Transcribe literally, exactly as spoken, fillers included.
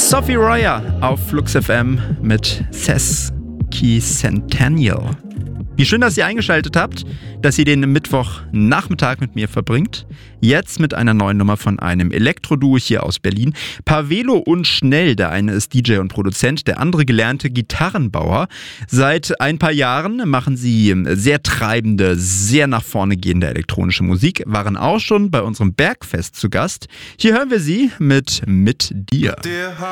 Sophie Royer auf Flux F M mit Sesquicentennial. Wie schön, dass ihr eingeschaltet habt, dass ihr den Mittwochnachmittag mit mir verbringt. Jetzt mit einer neuen Nummer von einem Elektro-Duo hier aus Berlin. Pavelo und Schnell, der eine ist D J und Produzent, der andere gelernte Gitarrenbauer. Seit ein paar Jahren machen sie sehr treibende, sehr nach vorne gehende elektronische Musik, waren auch schon bei unserem Bergfest zu Gast. Hier hören wir sie mit Mit dir.